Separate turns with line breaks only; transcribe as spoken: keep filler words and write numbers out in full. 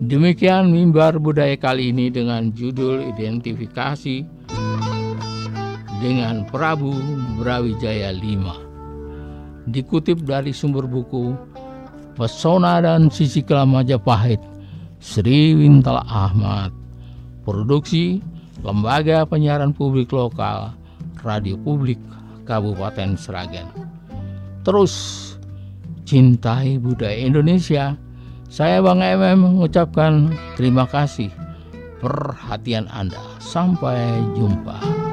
Demikian mimbar budaya kali ini dengan judul identifikasi dengan Prabu Brawijaya lima. Dikutip dari sumber buku Pesona dan Sisikela Majapahit, Sri Wintal Ahmad. Produksi Lembaga Penyiaran Publik Lokal, Radio Publik Kabupaten Sragen. Terus cintai budaya Indonesia. Saya Bang M M mengucapkan terima kasih perhatian Anda. Sampai jumpa.